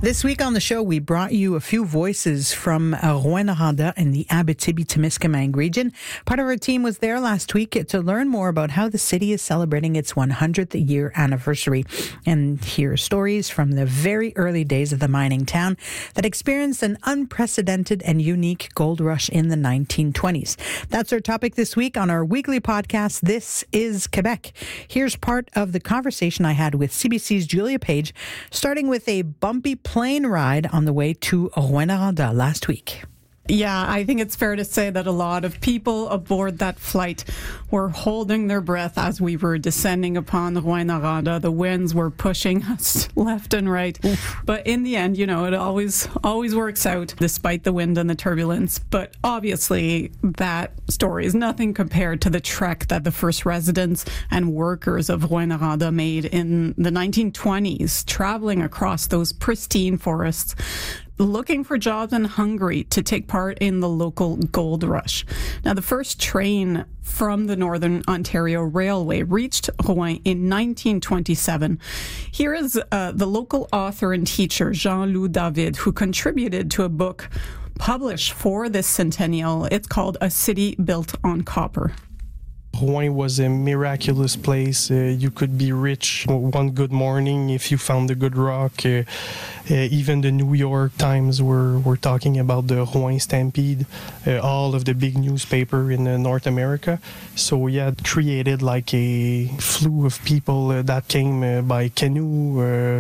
This week on the show, we brought you a few voices from Rouyn-Noranda in the Abitibi-Témiscamingue region. Part of our team was there last week to learn more about how the city is celebrating its 100th year anniversary and hear stories from the very early days of the mining town that experienced an unprecedented and unique gold rush in the 1920s. That's our topic this week on our weekly podcast, This is Quebec. Here's part of the conversation I had with CBC's Julia Page, starting with a bumpy plane ride on the way to Rouyn-Noranda last week. Yeah, I think it's fair to say that a lot of people aboard that flight were holding their breath as we were descending upon Rouyn-Noranda. The winds were pushing us left and right. Oof. But in the end, it always works out despite the wind and the turbulence. But obviously, that story is nothing compared to the trek that the first residents and workers of Rouyn-Noranda made in the 1920s, traveling across those pristine forests, looking for jobs and hungry to take part in the local gold rush. Now, the first train from the Northern Ontario Railway reached Rouyn in 1927. Here is the local author and teacher, Jean-Loup David, who contributed to a book published for this centennial. It's called A City Built on Copper. Rouyn was a miraculous place. You could be rich one good morning if you found a good rock. Even the New York Times were talking about the Rouyn Stampede, all of the big newspaper in North America. So yeah, it created like a flow of people that came by canoe,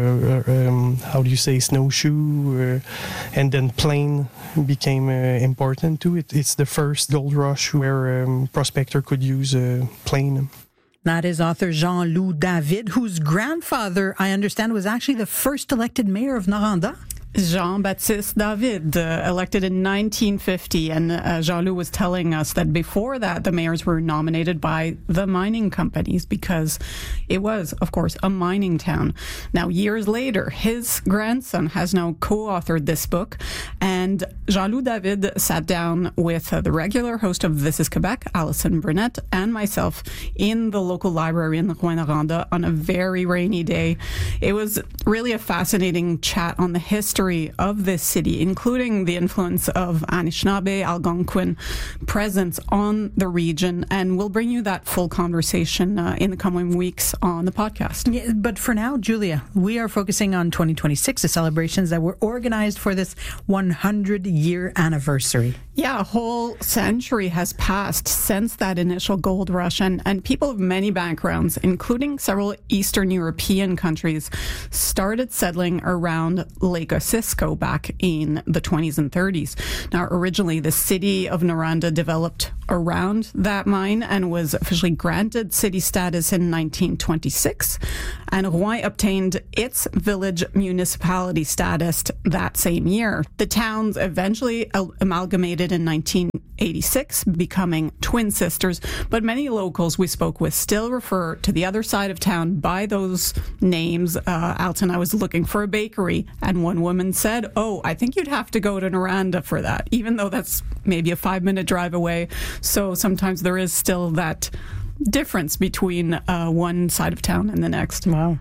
snowshoe, and then plane became important too. It's the first gold rush where prospector could use a plane. That is author Jean-Loup David, whose grandfather, I understand, was actually the first elected mayor of Noranda. Jean-Baptiste David, elected in 1950, and Jean-Loup was telling us that before that, the mayors were nominated by the mining companies because it was, of course, a mining town. Now, years later, his grandson has now co-authored this book, and Jean-Loup David sat down with the regular host of This is Quebec, Alison Burnett, and myself in the local library in Rouyn-Noranda on a very rainy day. It was really a fascinating chat on the history of this city, including the influence of Anishinaabe, Algonquin presence on the region, and we'll bring you that full conversation in the coming weeks on the podcast. Yeah, but for now, Julia, we are focusing on 2026, the celebrations that were organized for this 100-year anniversary. Yeah, a whole century has passed since that initial gold rush, and people of many backgrounds, including several Eastern European countries, started settling around Lake Osisko back in the 20s and 30s. Now, originally, the city of Noranda developed around that mine and was officially granted city status in 1926, and Rouyn obtained its village municipality status that same year. The towns eventually amalgamated in 1986, becoming twin sisters, but many locals we spoke with still refer to the other side of town by those names. Alton, I was looking for a bakery, and one woman said, "Oh, I think you'd have to go to Noranda for that," even though that's maybe a 5-minute drive away. So sometimes there is still that difference between one side of town and the next. Wow.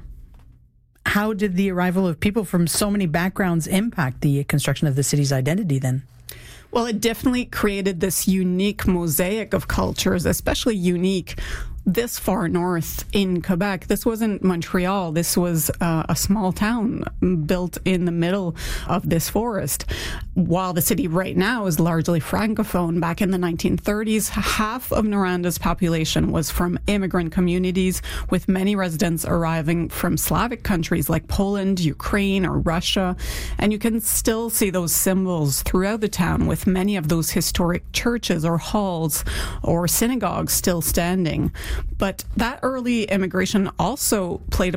How did the arrival of people from so many backgrounds impact the construction of the city's identity then? Well, it definitely created this unique mosaic of cultures, especially unique this far north in Quebec. This wasn't Montreal. This was a small town built in the middle of this forest. While the city right now is largely Francophone, back in the 1930s, half of Noranda's population was from immigrant communities, with many residents arriving from Slavic countries like Poland, Ukraine, or Russia. And you can still see those symbols throughout the town, with many of those historic churches or halls or synagogues still standing. But that early immigration also played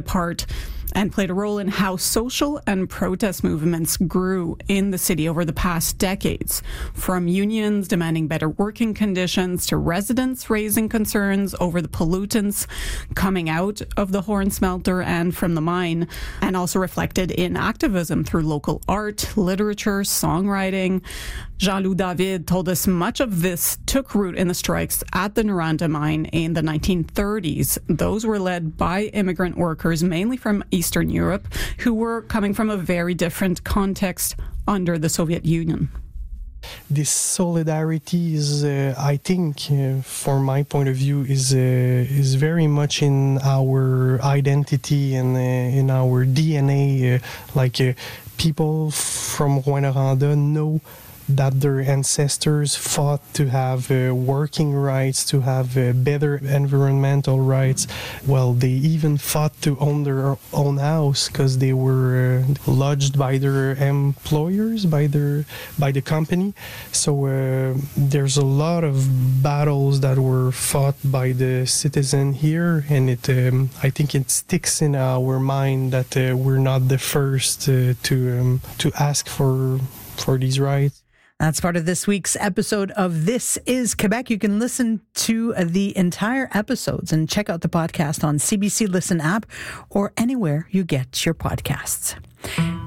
a role in how social and protest movements grew in the city over the past decades, from unions demanding better working conditions to residents raising concerns over the pollutants coming out of the Horn smelter and from the mine, and also reflected in activism through local art, literature, songwriting. Jean-Loup David told us much of this took root in the strikes at the Noranda mine in the 1930s. Those were led by immigrant workers, mainly from East Eastern Europe who were coming from a very different context under the Soviet Union. This solidarity is, I think, from my point of view, is very much in our identity and in our DNA. People from Rouyn-Noranda know that their ancestors fought to have working rights, to have better environmental rights. Well, they even fought to own their own house because they were lodged by their employers, by the company. So there's a lot of battles that were fought by the citizen here, and I think it sticks in our mind that we're not the first to ask for these rights. That's part of this week's episode of This is Quebec. You can listen to the entire episodes and check out the podcast on CBC Listen app or anywhere you get your podcasts.